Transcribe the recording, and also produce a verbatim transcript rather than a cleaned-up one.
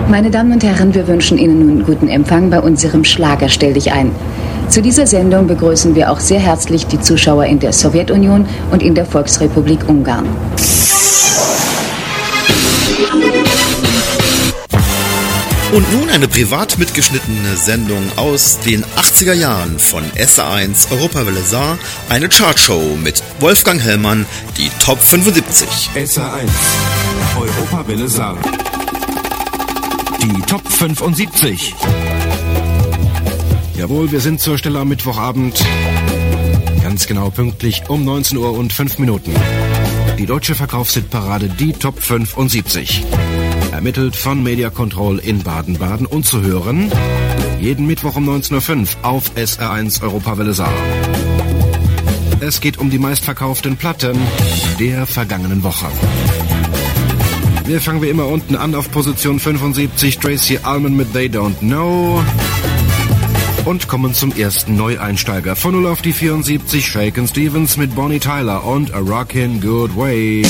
Meine Damen und Herren, wir wünschen Ihnen nun guten Empfang bei unserem Schlager Stell dich ein. Zu dieser Sendung begrüßen wir auch sehr herzlich die Zuschauer in der Sowjetunion und in der Volksrepublik Ungarn. Und nun eine privat mitgeschnittene Sendung aus den achtziger Jahren von S R eins Europawelle Saar, eine Chartshow mit Wolfgang Hellmann, die Top fünfundsiebzig. S R eins Europawelle Saar. Die Top fünfundsiebzig. Jawohl, wir sind zur Stelle am Mittwochabend. Ganz genau pünktlich um neunzehn Uhr und fünf Minuten. Die deutsche Verkaufshitparade, die Top fünfundsiebzig. Ermittelt von Media Control in Baden-Baden und zu hören jeden Mittwoch um neunzehn Uhr fünf auf S R eins Europawelle Saar. Es geht um die meistverkauften Platten der vergangenen Woche. Wir fangen wie immer unten an auf Position fünfundsiebzig, Tracy Ullman mit They Don't Know. Und kommen zum ersten Neueinsteiger. Von null auf die vierundsiebzig, Shakin' Stevens mit Bonnie Tyler und A Rockin' Good Way.